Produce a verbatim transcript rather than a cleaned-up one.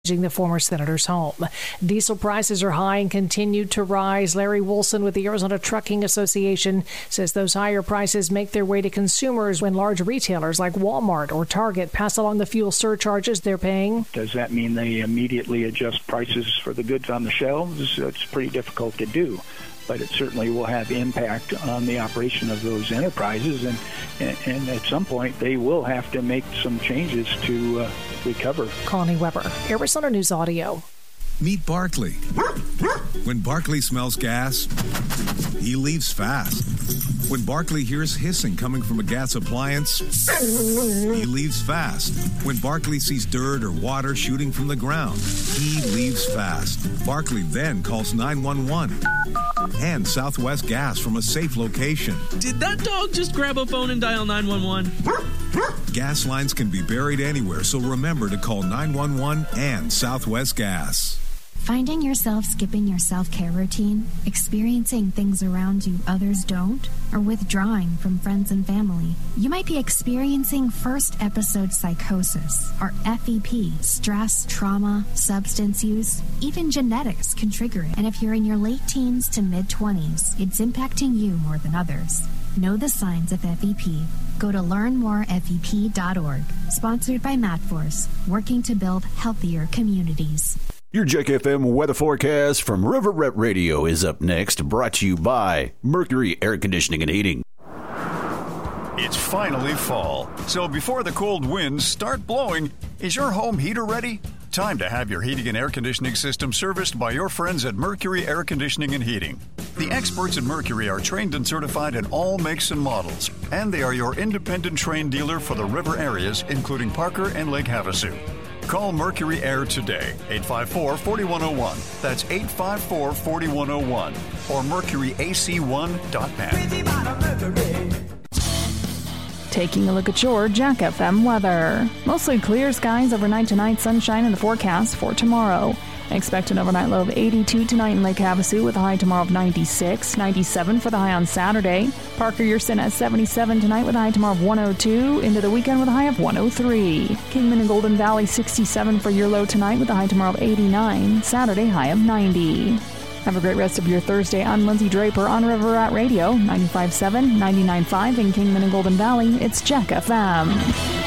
the former senator's home. Diesel prices are high and continue to rise. Larry Wilson with the Arizona Trucking Association says those higher prices make their way to consumers when large retailers like Walmart or Target pass along the fuel surcharges they're paying. Does that mean they immediately adjust prices for the goods on the shelves? It's pretty difficult to do, but it certainly will have impact on the operation of those enterprises, and and, and at some point they will have to make some changes to uh, recover. Connie Weber, Arizona News Audio. Meet Barkley. When Barkley smells gas, he leaves fast. When Barkley hears hissing coming from a gas appliance, he leaves fast. When Barkley sees dirt or water shooting from the ground, he leaves fast. Barkley then calls nine one one and Southwest Gas from a safe location. Did that dog just grab a phone and dial nine one one? Gas lines can be buried anywhere, so remember to call nine one one and Southwest Gas. Finding yourself skipping your self-care routine, experiencing things around you others don't, or withdrawing from friends and family, you might be experiencing first episode psychosis, or F E P. Stress, trauma, substance use, even genetics can trigger it. And if you're in your late teens to mid-twenties, it's impacting you more than others. Know the signs of F E P. Go to learn more F E P dot org. Sponsored by MatForce, working to build healthier communities. Your Jack F M weather forecast from River Rep Radio is up next, brought to you by Mercury Air Conditioning and Heating. It's finally fall, so before the cold winds start blowing, is your home heater ready? Time to have your heating and air conditioning system serviced by your friends at Mercury Air Conditioning and Heating. The experts at Mercury are trained and certified in all makes and models, and they are your independent trained dealer for the river areas, including Parker and Lake Havasu. Call Mercury Air today, eight five four, four one zero one. That's eight five four, four one zero one. Or mercury a c one dot net. Taking a look at your Jack F M weather. Mostly clear skies overnight tonight, sunshine in the forecast for tomorrow. Expect an overnight low of eighty-two tonight in Lake Havasu with a high tomorrow of ninety-six, ninety-seven for the high on Saturday. Parker, you're sitting at seventy-seven tonight with a high tomorrow of one oh two, into the weekend with a high of one oh three. Kingman and Golden Valley, sixty-seven for your low tonight with a high tomorrow of eighty-nine, Saturday high of ninety. Have a great rest of your Thursday. I'm Lindsay Draper on River Rat Radio, ninety-five point seven, ninety-nine point five in Kingman and Golden Valley. It's Jack F M.